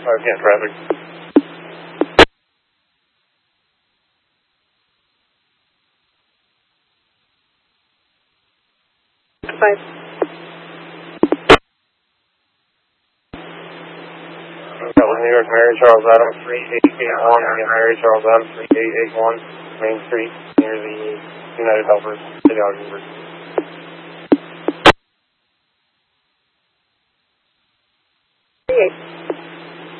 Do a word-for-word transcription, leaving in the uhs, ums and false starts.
five ten traffic. Five. New York, Mary Charles Adams, three eight eight one, Mary Charles Adams, three eight eight one, Main Street, near the United Helpers, City Augsburg.